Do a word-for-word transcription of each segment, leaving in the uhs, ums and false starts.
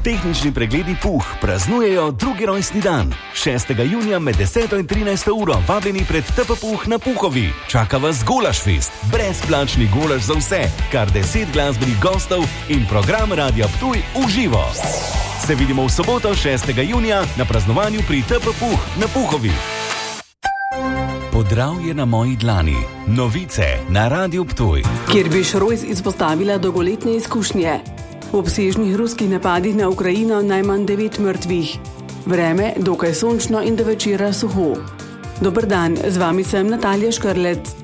Tehnični pregledi Puh praznujejo drugi rojstni dan. šestega junija med deseto in trinajsto uro vabljeni pred T P Puh na Puhovi. Čaka vas Golašfest, brezplačni golaš za vse, kar deset glasbenih gostov in program Radia Ptuj v živo. Se vidimo v soboto šestega junija na praznovanju pri T P Puh na Puhovi. Podravje na moji dlani. Novice na Radiu Ptuj. Kirby Šrojs izpostavila dolgoletne izkušnje. V obsežnih ruskih napadih na Ukrajino najmanj devet mrtvih. Vreme dokaj sončno in do večera suho. Dober dan, z vami sem Natalija Škrlec.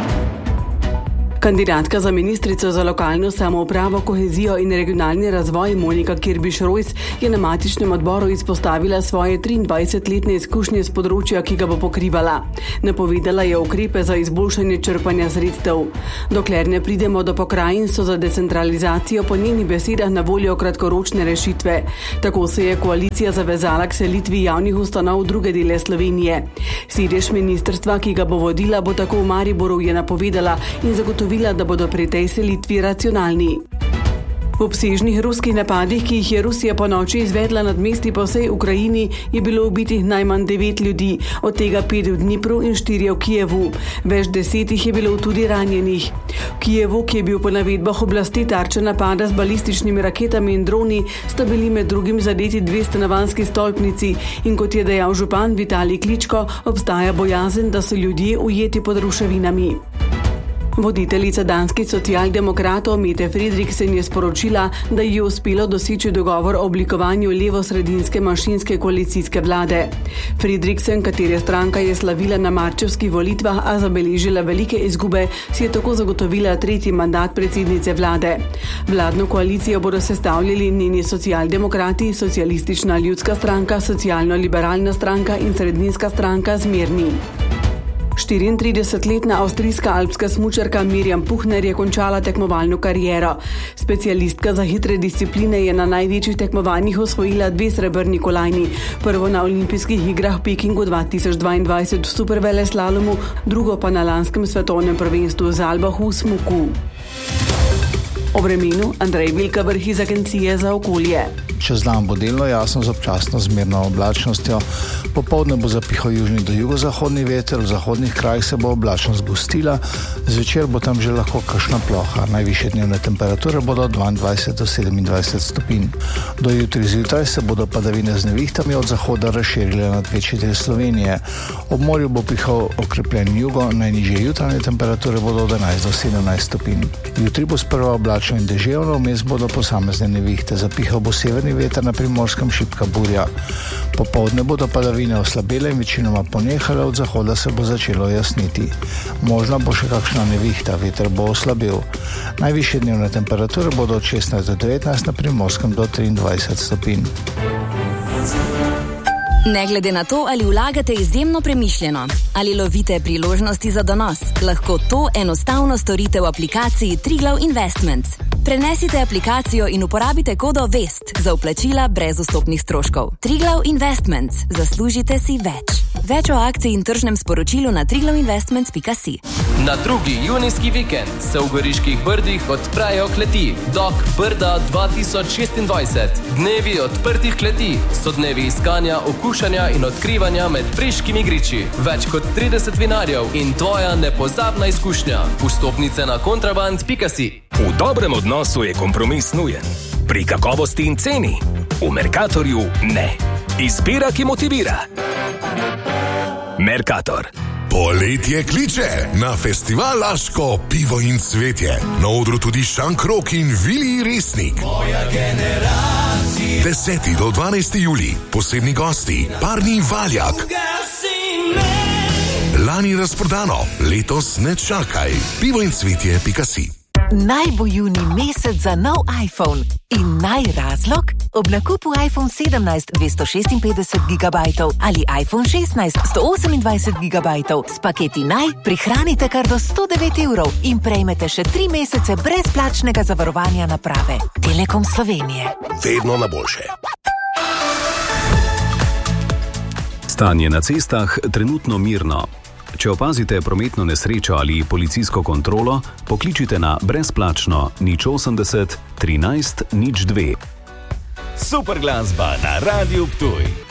Kandidatka za ministrico za lokalno samoupravo, kohezijo in regionalni razvoj Monika Kirby Šrojs je na matičnem odboru izpostavila svoje triindvajsetletne izkušnje z področja, ki ga bo pokrivala. Napovedala je ukrepe za izboljšanje črpanja sredstev. Dokler ne pridemo do pokrajin, so za decentralizacijo po njenih besedah na voljo kratkoročne rešitve. Tako se je koalicija zavezala k selitvi javnih ustanov v druge dele Slovenije. Sedež ministrstva, ki ga bo vodila, bo tako v Mariboru, je napovedala in zagotovila, da bodo pri tej selitvi racionalni. V obsežnih ruskih napadih, ki jih je Rusija po noči izvedla nad mesti po vsej Ukrajini, je bilo ubitih najmanj devet ljudi, od tega pet v Dnipru in štirje v Kijevu. Več desetih je bilo tudi ranjenih. V Kijevu, ki je bil po navedbah oblasti tarča napada z balističnimi raketami in droni, sta bili med drugim zadeti dve stanovanjski stolpnici in kot je dejal župan Vitalij Kličko, obstaja bojazen, da so ljudje ujeti pod ruševinami. Voditeljica danskih socialdemokratov Mette Frederiksen je sporočila, da ji je uspelo doseči dogovor o oblikovanju levo-sredinske manjšinske koalicijske vlade. Frederiksen, katere stranka je slavila na marčevskih volitvah, a zabeležila velike izgube, si je tako zagotovila tretji mandat predsednice vlade. Vladno koalicijo bodo sestavljali njeni socialdemokrati, socialistična ljudska stranka, socialno-liberalna stranka in sredinska stranka Zmerni. štiriintridesetletna avstrijska alpska smučarka Mirjam Puhner je končala tekmovalno kariero. Specialistka za hitre discipline je na največjih tekmovanjih osvojila dve srebrni kolajni. Prvo na olimpijskih igrah v Pekingu dva tisoč dvaindvajset v superveleslalomu, drugo pa na lanskem svetovnem prvenstvu v Zalbahu v smuku. O vremenu Andrej Vilkavrh iz Agencije za okolje. Čez dan bo delno jasno z občasno zmerno oblačnostjo. Popoldne bo zapihal južni do jugozahodni veter, v zahodnih krajih se bo oblačnost zgostila, zvečer bo tam že lahko kakšna ploha. Najvišje dnevne temperature bodo od dvaindvajset do sedemindvajset stopinj. Do jutri zjutraj se bodo padavine z nevihtami od zahoda razširile nad večji del Slovenije. Ob morju bo pihal okrepljen jugo, najnižje jutranje temperature bodo od enajst do sedemnajst stopinj. Jutri bo sprva oblačno in deževno, vmes bodo posamezne nevihte. Zapihal bo severni veter, na Primorskem šibka burja. Popoldne bodo padavine oslabele in večinoma ponehale, od zahoda se bo začelo jasniti. Možna bo še kakšna nevihta, veter bo oslabil. Najvišje dnevne temperature bodo od šestnajst do devetnajst, na Primorskem do triindvajset stopinj. Ne glede na to, ali vlagate izjemno premišljeno, ali lovite priložnosti za donos, lahko to enostavno storite v aplikaciji Triglav Investments. Prenesite aplikacijo in uporabite kodo VEST za vplačila brez vstopnih stroškov. Triglav Investments. Zaslužite si več. Več o akciji in tržnem sporočilu na triglav investments pika si. Na drugi junijski vikend se v Goriških Brdih odprejo kleti. Dok Brda dva tisoč šestindvajset. Dnevi odprtih kleti so dnevi iskanja, okušanja in odkrivanja med priškimi griči. Več kot trideset vinarjev in tvoja nepozabna izkušnja. Vstopnice na kontraband pika si. V dobrem odnosu je kompromis nujen. Pri kakovosti in ceni. V Mercatorju ne. Izbira, ki motivira. Mercator. Poletje kliče na festival Laško pivo in cvetje. Na odru tudi Šankrok in Vili Resnik. Moja generacija. deseti do dvanajsti julij. Posebni gosti. Parni Valjak. Lani razprodano. Letos ne čakaj. pivo in cvetje pika si. Naj bo junij mesec za nov iPhone. In naj razlog? Ob nakupu iPhone sedemnajst dvesto šestinpetdeset gigabajtov ali iPhone šestnajst sto osemindvajset gigabajtov s paketi naj prihranite kar do sto devet evrov in prejmete še tri mesece brezplačnega zavarovanja naprave. Telekom Slovenije. Vedno na boljše. Stanje na cestah trenutno mirno. Če opazite prometno nesrečo ali policijsko kontrolo, pokličite na brezplačno nič osemdeset trinajst nič dve. Super glasba na Radiu Ptuj.